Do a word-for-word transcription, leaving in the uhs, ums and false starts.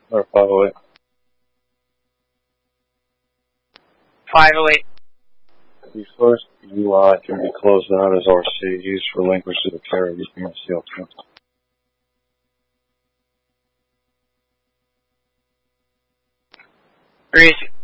Or five oh eight. five oh eight. The first U I can be closed out as R C, used relinquished to the carrier using M C L two. Where is it?